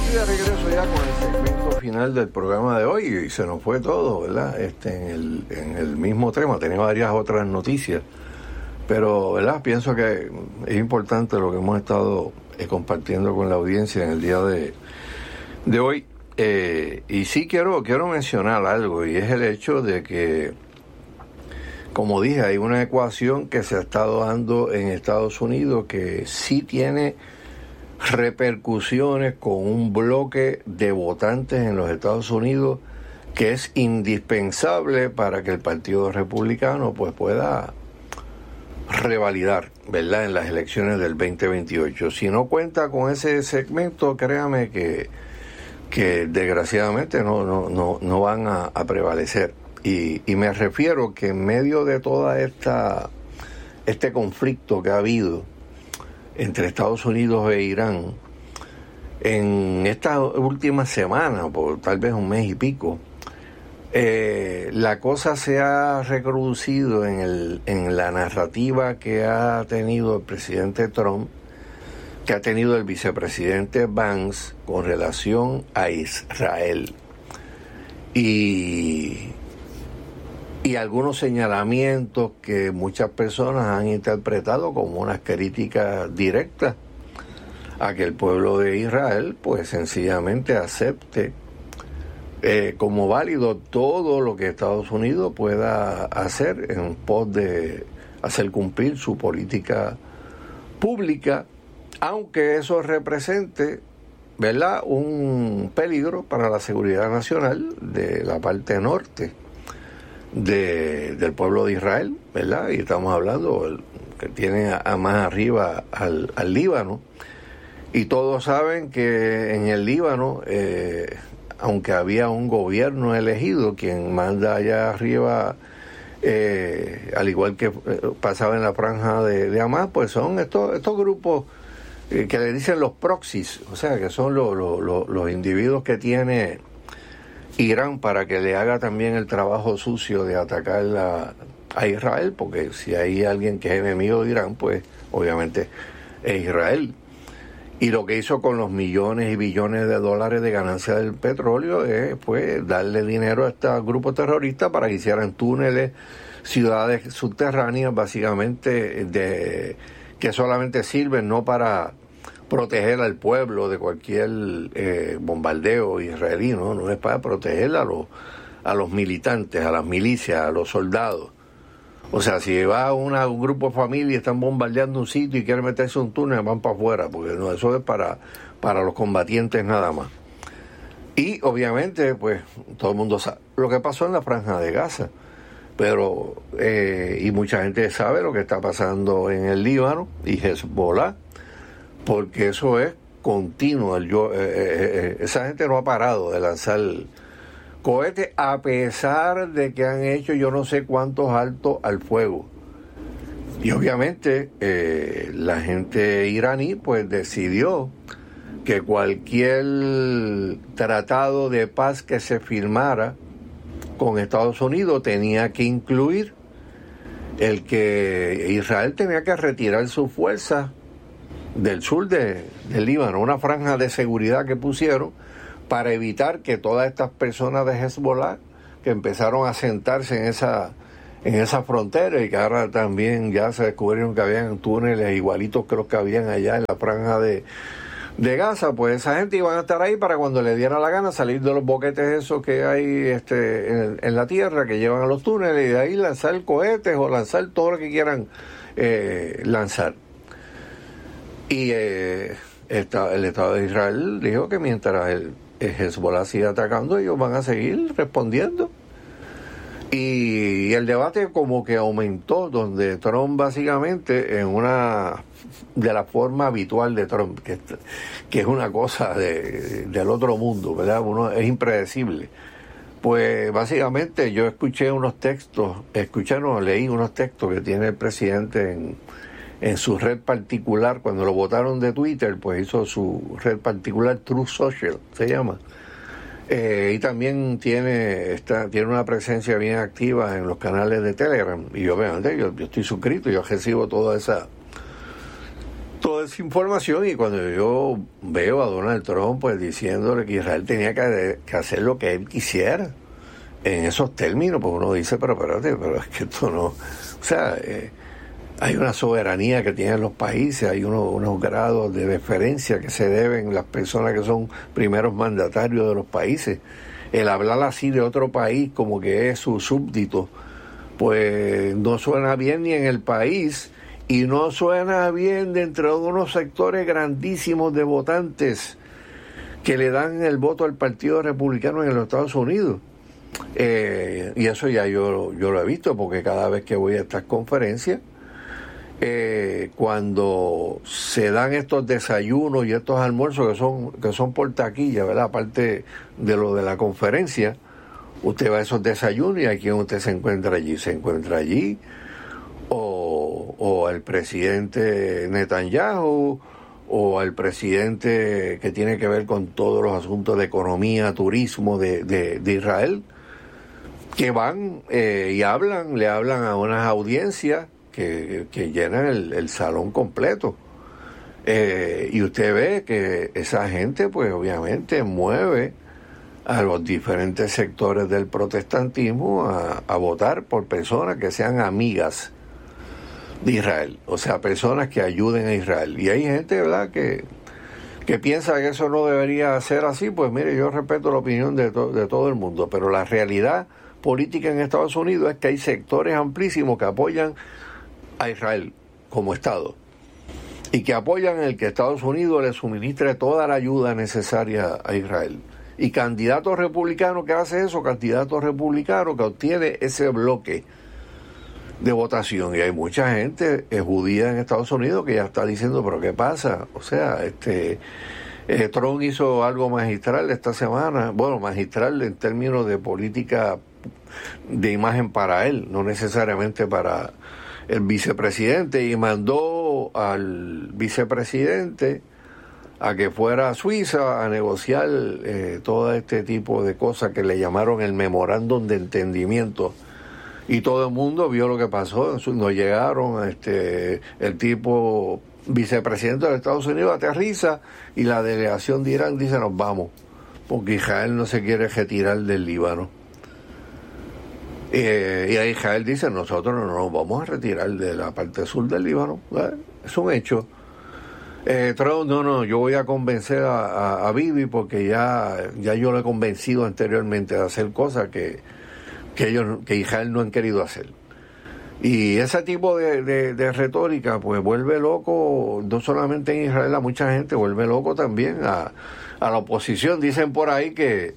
De regreso ya con el segmento final del programa de hoy y se nos fue todo, ¿verdad? En el mismo tema, tenía varias otras noticias, pero, ¿verdad? Pienso que es importante lo que hemos estado compartiendo con la audiencia en el día de hoy. Y sí quiero mencionar algo, y es el hecho de que, como dije, hay una ecuación que se ha estado dando en Estados Unidos que sí tiene repercusiones con un bloque de votantes en los Estados Unidos que es indispensable para que el Partido Republicano pues pueda revalidar, ¿verdad?, en las elecciones del 2028. Si no cuenta con ese segmento, créame que desgraciadamente no van a prevalecer. Y me refiero que en medio de toda este conflicto que ha habido entre Estados Unidos e Irán, en esta última semana, por tal vez un mes y pico, la cosa se ha reproducido en la narrativa que ha tenido el presidente Trump, que ha tenido el vicepresidente Vance con relación a Israel. Y algunos señalamientos que muchas personas han interpretado como unas críticas directas a que el pueblo de Israel pues sencillamente acepte como válido todo lo que Estados Unidos pueda hacer en pos de hacer cumplir su política pública, aunque eso represente, ¿verdad?, un peligro para la seguridad nacional de la parte norte del pueblo de Israel, ¿verdad? Y estamos hablando que tiene a más arriba al Líbano, y todos saben que en el Líbano, aunque había un gobierno elegido, quien manda allá arriba, al igual que pasaba en la franja de Hamas, pues son estos grupos que le dicen los proxies, o sea, que son los individuos que tiene Irán para que le haga también el trabajo sucio de atacar a Israel, porque si hay alguien que es enemigo de Irán, pues obviamente es Israel. Y lo que hizo con los millones y billones de dólares de ganancia del petróleo fue darle dinero a estos grupos terroristas para que hicieran túneles, ciudades subterráneas, básicamente, que solamente sirven no para proteger al pueblo de cualquier bombardeo israelí, no es para proteger a los militantes, a las milicias, a los soldados. O sea, si va un grupo de familia y están bombardeando un sitio y quieren meterse un túnel, van para afuera, porque no, eso es para los combatientes nada más. Y obviamente, pues, todo el mundo sabe lo que pasó en la Franja de Gaza, pero y mucha gente sabe lo que está pasando en el Líbano y Hezbollah, porque eso es continuo. Esa gente no ha parado de lanzar cohetes, a pesar de que han hecho yo no sé cuántos altos al fuego. Y obviamente la gente iraní pues decidió que cualquier tratado de paz que se firmara con Estados Unidos tenía que incluir el que Israel tenía que retirar sus fuerzas del sur del Líbano, una franja de seguridad que pusieron para evitar que todas estas personas de Hezbollah que empezaron a sentarse en esa frontera, y que ahora también ya se descubrieron que habían túneles igualitos que los que habían allá en la franja de Gaza, pues esa gente iban a estar ahí para cuando le diera la gana salir de los boquetes esos que hay en la tierra que llevan a los túneles, y de ahí lanzar cohetes o lanzar todo lo que quieran lanzar. Y el Estado de Israel dijo que mientras el Hezbollah sigue atacando, ellos van a seguir respondiendo. Y el debate como que aumentó, donde Trump básicamente, en una de la forma habitual de Trump, que es una cosa del otro mundo, ¿verdad? Uno es impredecible. Pues básicamente yo leí unos textos que tiene el presidente en su red particular. Cuando lo votaron de Twitter, pues hizo su red particular, Truth Social se llama, y también tiene una presencia bien activa en los canales de Telegram, y obviamente yo estoy suscrito, yo recibo toda toda esa información, y cuando yo veo a Donald Trump pues diciéndole que Israel tenía que hacer lo que él quisiera en esos términos, pues uno dice, pero espérate, pero es que esto no, o sea, hay una soberanía que tienen los países, hay unos grados de deferencia que se deben las personas que son primeros mandatarios de los países. El hablar así de otro país como que es su súbdito, pues no suena bien ni en el país, y no suena bien dentro de unos sectores grandísimos de votantes que le dan el voto al Partido Republicano en los Estados Unidos. Y eso ya yo lo he visto, porque cada vez que voy a estas conferencias, cuando se dan estos desayunos y estos almuerzos que son por taquilla, ¿verdad? Aparte de lo de la conferencia, usted va a esos desayunos y a quién usted se encuentra allí o al presidente Netanyahu, o al presidente que tiene que ver con todos los asuntos de economía, turismo de Israel, que van y le hablan a unas audiencias que llenan el salón completo. Y usted ve que esa gente pues obviamente mueve a los diferentes sectores del protestantismo a votar por personas que sean amigas de Israel, o sea, personas que ayuden a Israel. Y hay gente, ¿verdad?, que piensa que eso no debería ser así. Pues mire, yo respeto la opinión de todo el mundo, pero la realidad política en Estados Unidos es que hay sectores amplísimos que apoyan a Israel como Estado, y que apoyan el que Estados Unidos le suministre toda la ayuda necesaria a Israel. Y candidatos republicanos que hace eso, candidatos republicanos que obtiene ese bloque de votación. Y hay mucha gente judía en Estados Unidos que ya está diciendo, pero ¿qué pasa? O sea, Trump hizo algo magistral esta semana, bueno, magistral en términos de política de imagen para él, no necesariamente para el vicepresidente, y mandó al vicepresidente a que fuera a Suiza a negociar todo este tipo de cosas que le llamaron el memorándum de entendimiento. Y todo el mundo vio lo que pasó, no llegaron, el tipo vicepresidente de Estados Unidos aterriza y la delegación de Irán dice nos vamos, porque Israel no se quiere retirar del Líbano. Y ahí Israel dice nosotros no nos vamos a retirar de la parte sur del Líbano, es un hecho. Trump, no, yo voy a convencer a Bibi porque ya yo lo he convencido anteriormente de hacer cosas que Israel no han querido hacer. Y ese tipo de retórica pues vuelve loco no solamente en Israel a mucha gente, vuelve loco también a la oposición. Dicen por ahí que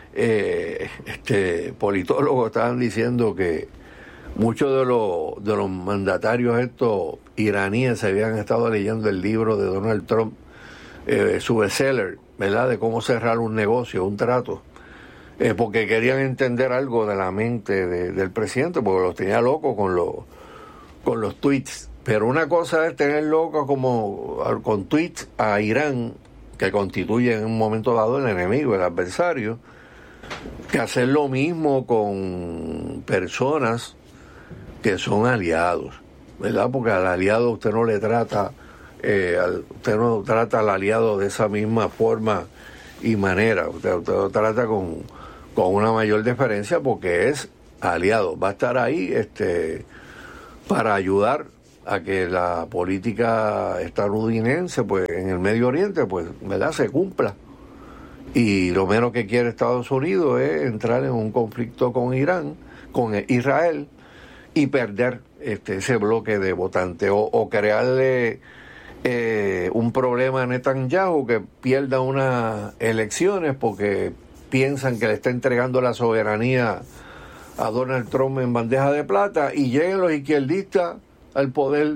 politólogos estaban diciendo que muchos de los mandatarios estos iraníes se habían estado leyendo el libro de Donald Trump, su bestseller, ¿verdad?, de cómo cerrar un negocio, un trato. Porque querían entender algo de la mente del presidente, porque los tenía locos con los tweets. Pero una cosa es tener locos con tweets a Irán, que constituye en un momento dado el enemigo, el adversario, que hacer lo mismo con personas que son aliados, ¿verdad? Porque al aliado usted no le trata, usted no trata al aliado de esa misma forma y manera, usted lo trata con una mayor deferencia porque es aliado, va a estar ahí para ayudar a que la política estadounidense pues en el Medio Oriente pues, ¿verdad?, se cumpla. Y lo menos que quiere Estados Unidos es entrar en un conflicto con Israel y perder ese bloque de votantes o crearle un problema a Netanyahu, que pierda unas elecciones porque piensan que le está entregando la soberanía a Donald Trump en bandeja de plata, y lleguen los izquierdistas al poder,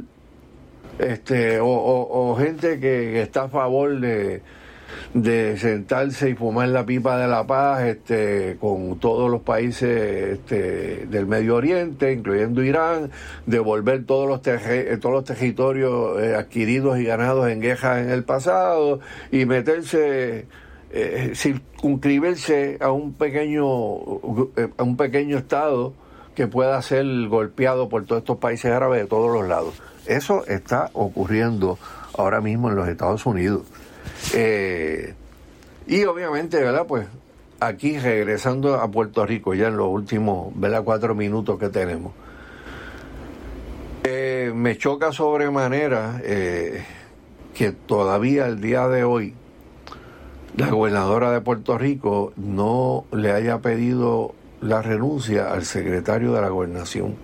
o gente que está a favor de sentarse y fumar la pipa de la paz con todos los países del Medio Oriente, incluyendo Irán, devolver todos los territorios adquiridos y ganados en guerras en el pasado, y meterse, circunscribirse a un pequeño estado que pueda ser golpeado por todos estos países árabes de todos los lados. Eso está ocurriendo ahora mismo en los Estados Unidos. Y obviamente, ¿verdad? Pues aquí regresando a Puerto Rico, ya en los últimos, ¿verdad?, 4 minutos que tenemos. Me choca sobremanera que todavía el día de hoy la gobernadora de Puerto Rico no le haya pedido la renuncia al secretario de la Gobernación.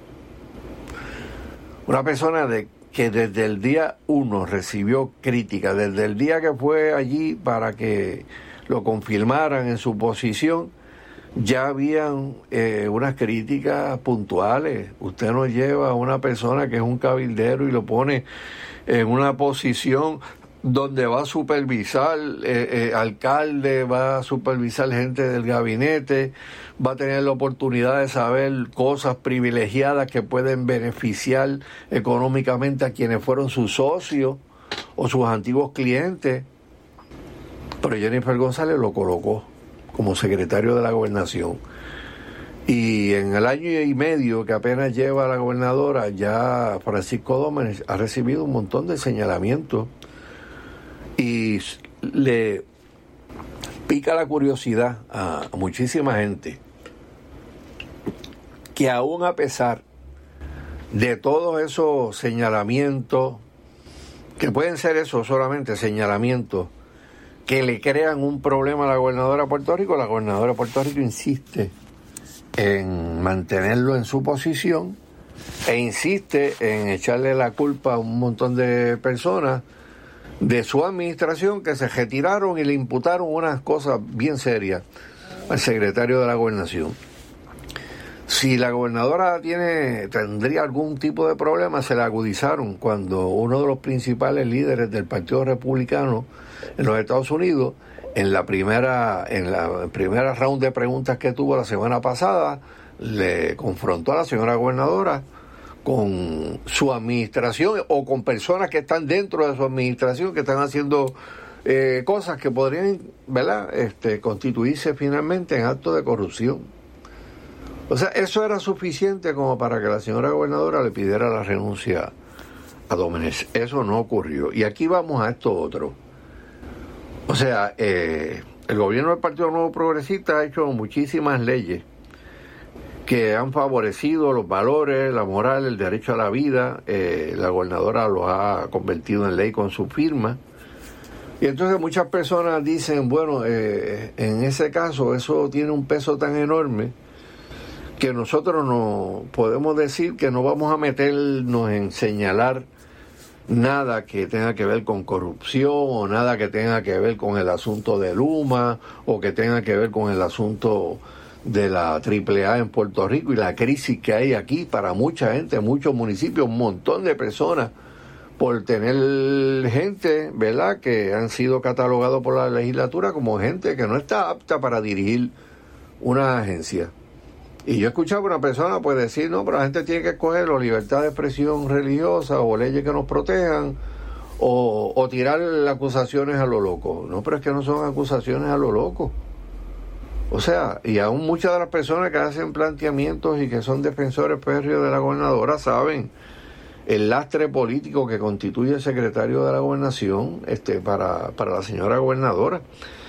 Una persona que desde el día 1 recibió crítica, desde el día que fue allí para que lo confirmaran en su posición, ya habían unas críticas puntuales. Usted no lleva a una persona que es un cabildero y lo pone en una posición donde va a supervisar alcalde, va a supervisar gente del gabinete, va a tener la oportunidad de saber cosas privilegiadas que pueden beneficiar económicamente a quienes fueron sus socios o sus antiguos clientes. Pero Jennifer González lo colocó como secretario de la Gobernación. Y en el año y medio que apenas lleva la gobernadora, ya Francisco Dómenes ha recibido un montón de señalamientos y le pica la curiosidad a muchísima gente que aún a pesar de todos esos señalamientos, que pueden ser eso solamente señalamientos, que le crean un problema a la gobernadora de Puerto Rico, la gobernadora de Puerto Rico insiste en mantenerlo en su posición e insiste en echarle la culpa a un montón de personas de su administración que se retiraron y le imputaron unas cosas bien serias al secretario de la Gobernación. Si la gobernadora tendría algún tipo de problema, se le agudizaron cuando uno de los principales líderes del Partido Republicano en los Estados Unidos, en la primera round de preguntas que tuvo la semana pasada, le confrontó a la señora gobernadora con su administración o con personas que están dentro de su administración que están haciendo cosas que podrían, ¿verdad?, constituirse finalmente en actos de corrupción. O sea, eso era suficiente como para que la señora gobernadora le pidiera la renuncia a Dómenes. Eso no ocurrió. Y aquí vamos a esto otro. O sea, el gobierno del Partido Nuevo Progresista ha hecho muchísimas leyes que han favorecido los valores, la moral, el derecho a la vida. La gobernadora los ha convertido en ley con su firma. Y entonces muchas personas dicen, bueno, en ese caso eso tiene un peso tan enorme que nosotros no podemos decir que no vamos a meternos en señalar nada que tenga que ver con corrupción o nada que tenga que ver con el asunto de Luma o que tenga que ver con el asunto de la AAA en Puerto Rico y la crisis que hay aquí para mucha gente, muchos municipios, un montón de personas por tener gente, ¿verdad?, que han sido catalogados por la legislatura como gente que no está apta para dirigir una agencia. Y yo escuchaba a una persona pues decir, no, pero la gente tiene que escoger o libertad de expresión religiosa o leyes que nos protejan o tirar acusaciones a lo loco. No, pero es que no son acusaciones a lo loco. O sea, y aún muchas de las personas que hacen planteamientos y que son defensores férreos de la gobernadora saben el lastre político que constituye el secretario de la Gobernación para la señora gobernadora.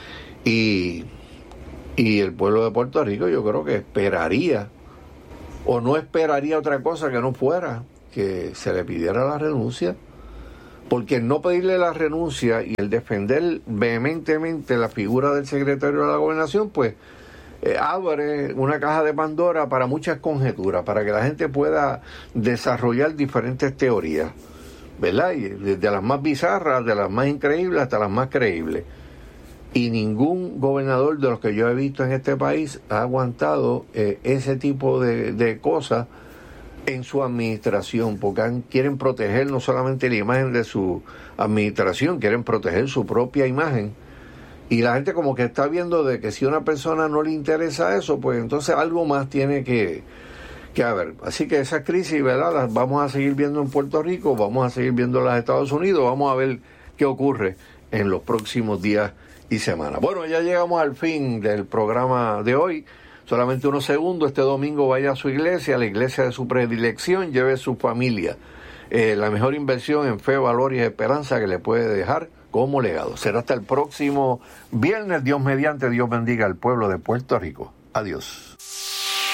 Y el pueblo de Puerto Rico yo creo que esperaría, o no esperaría otra cosa que no fuera que se le pidiera la renuncia, porque el no pedirle la renuncia y el defender vehementemente la figura del secretario de la Gobernación, pues abre una caja de Pandora para muchas conjeturas, para que la gente pueda desarrollar diferentes teorías, ¿verdad? Y desde las más bizarras, de las más increíbles hasta las más creíbles. Y ningún gobernador de los que yo he visto en este país ha aguantado ese tipo de cosas en su administración, porque quieren proteger no solamente la imagen de su administración, quieren proteger su propia imagen. Y la gente como que está viendo de que si a una persona no le interesa eso, pues entonces algo más tiene que haber. Así que esas crisis, ¿verdad?, las vamos a seguir viendo en Puerto Rico, vamos a seguir viendo en los Estados Unidos, vamos a ver qué ocurre en los próximos días y semanas. Bueno, ya llegamos al fin del programa de hoy. Solamente unos segundos. Este domingo vaya a su iglesia, a la iglesia de su predilección, lleve su familia. la mejor inversión en fe, valor y esperanza que le puede dejar como legado. Será hasta el próximo viernes. Dios mediante, Dios bendiga al pueblo de Puerto Rico. Adiós.